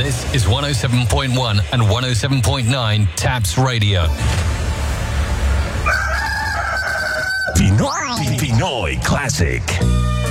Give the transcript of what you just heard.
This is 107.1 and 107.9 Taps Radio. Pinoy Classic.